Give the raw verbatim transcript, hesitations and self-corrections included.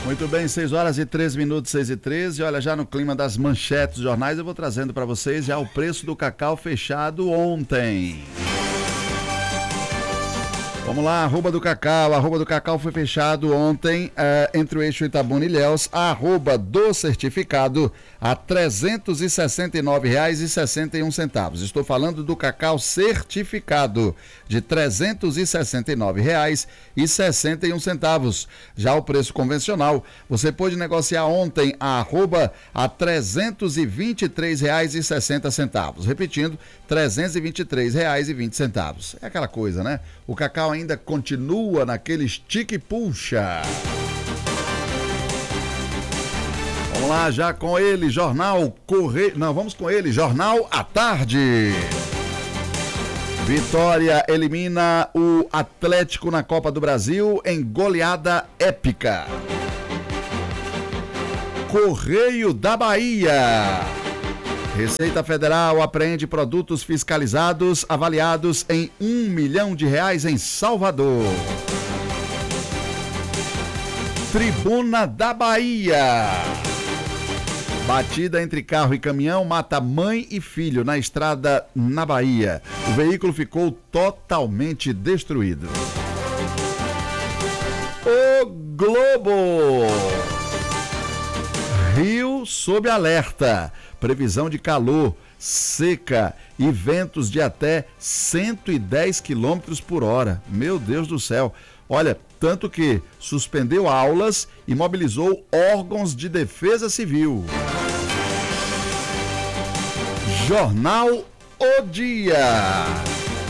Muito bem, seis horas e treze minutos, seis e treze. Olha, já no clima das manchetes dos jornais, eu vou trazendo para vocês já o preço do cacau fechado ontem. Vamos lá, arroba do cacau, arroba do cacau foi fechado ontem eh, entre o eixo Itabuna e Ilhéus, arroba do certificado a trezentos e sessenta e nove reais e sessenta e um centavos. Estou falando do cacau certificado de trezentos e sessenta e nove reais e sessenta e um centavos. Já o preço convencional, você pôde negociar ontem a arroba a trezentos e vinte e três reais e sessenta centavos. Repetindo, trezentos e vinte e três reais e vinte centavos. É aquela coisa, né? O cacau ainda continua naquele estique e puxa. Vamos lá, já com ele, Jornal Correio. Não, vamos com ele, Jornal à Tarde. Vitória elimina o Atlético na Copa do Brasil em goleada épica. Correio da Bahia. Receita Federal apreende produtos fiscalizados avaliados em um milhão de reais em Salvador. Tribuna da Bahia. Batida entre carro e caminhão mata mãe e filho na estrada na Bahia. O veículo ficou totalmente destruído. O Globo. Rio sob alerta. Previsão de calor, seca e ventos de até cento e dez quilômetros por hora. Meu Deus do céu. Olha, tanto que suspendeu aulas e mobilizou órgãos de defesa civil. Jornal O Dia.